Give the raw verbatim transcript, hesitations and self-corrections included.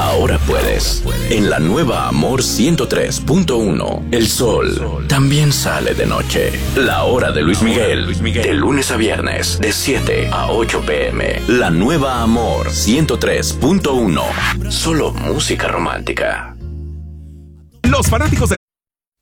ahora puedes. En la nueva Amor ciento tres punto uno, el sol también sale de noche. La hora de Luis Miguel, de lunes a viernes, de siete a ocho pm. La nueva Amor ciento tres punto uno, solo música romántica. Los fanáticos de